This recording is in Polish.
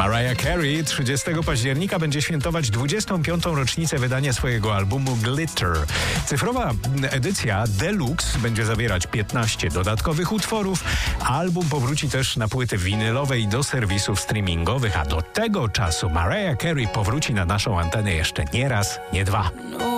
Mariah Carey 30 października będzie świętować 25. rocznicę wydania swojego albumu Glitter. Cyfrowa edycja Deluxe będzie zawierać 15 dodatkowych utworów. Album powróci też na płyty winylowe i do serwisów streamingowych, a do tego czasu Mariah Carey powróci na naszą antenę jeszcze nie raz, nie dwa.